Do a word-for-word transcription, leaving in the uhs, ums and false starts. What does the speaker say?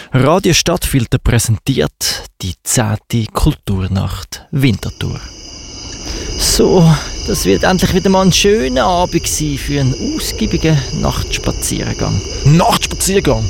Radio Stadtfilter präsentiert die zehnte Kulturnacht Winterthur. So, das wird endlich wieder mal ein schöner Abend sein für einen ausgiebigen Nachtspaziergang. Nachtspaziergang?